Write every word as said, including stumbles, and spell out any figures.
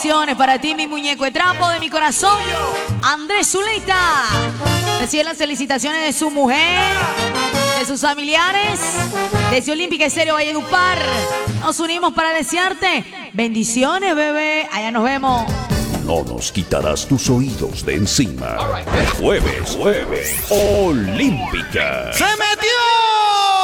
bendiciones para ti, mi muñeco de trapo de mi corazón, Andrés Zuleta. Recibe las felicitaciones de su mujer, de sus familiares, desde Olímpica Estéreo Valledupar. Nos unimos para desearte bendiciones, bebé. Allá nos vemos. No nos quitarás tus oídos de encima. Jueves, jueves, Olímpica. ¡Se metió!